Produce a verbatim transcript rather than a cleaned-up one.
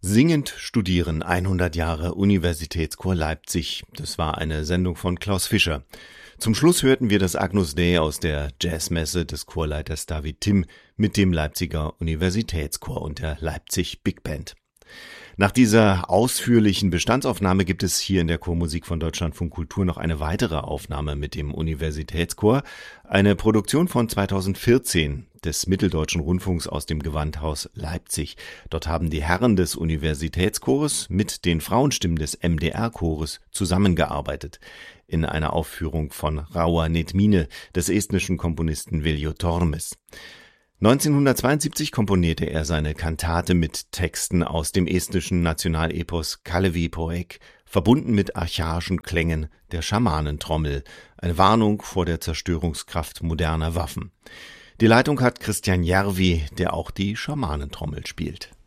Singend studieren, hundert Jahre Universitätschor Leipzig. Das war eine Sendung von Klaus Fischer. Zum Schluss hörten wir das Agnus Dei aus der Jazzmesse des Chorleiters David Timm mit dem Leipziger Universitätschor und der Leipzig Big Band. Nach dieser ausführlichen Bestandsaufnahme gibt es hier in der Chormusik von Deutschlandfunk Kultur noch eine weitere Aufnahme mit dem Universitätschor, eine Produktion von zweitausendvierzehn des Mitteldeutschen Rundfunks aus dem Gewandhaus Leipzig. Dort haben die Herren des Universitätschores mit den Frauenstimmen des M D R-Chores zusammengearbeitet in einer Aufführung von Rauha Netmine des estnischen Komponisten Veljo Tormes. neunzehnhundertzweiundsiebzig komponierte er seine Kantate mit Texten aus dem estnischen Nationalepos Kalevi Poeg, verbunden mit archaischen Klängen der Schamanentrommel, eine Warnung vor der Zerstörungskraft moderner Waffen. Die Leitung hat Christian Järvi, der auch die Schamanentrommel spielt.